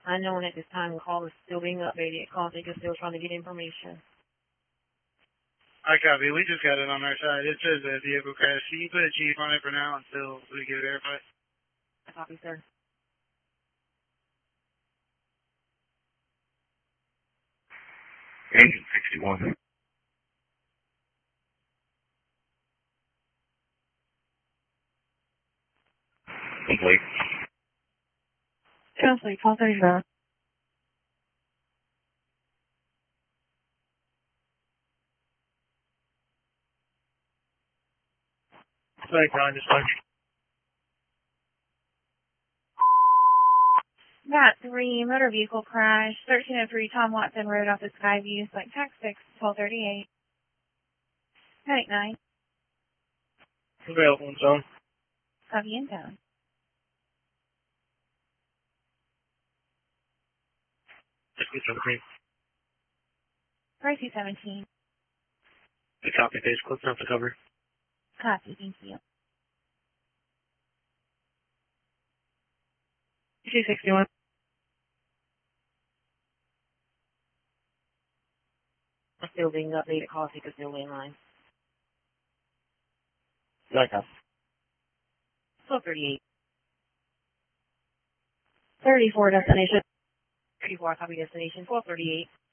Unknown at this time. The call is still being updated. Call taker still trying to get information. I copy. We just got it on our side. It says a vehicle crash. Can you put a chief on it for now until we get it verified? I copy, sir. Agent 61. Complete. Translate, call 39. Sorry, Brian, dispatch. Got 3 motor vehicle crash, 1303 Tom Watson Road off the Skyview, like tax 6, 1238. Medic 9. Available in zone. Copy in town. Just get something. Pricey 17. The copy base, close enough to cover. Copy, thank you. 261. Still being updated. Call taker still in line. Like us. 1238. 34 destination. 34, copy destination. 1238.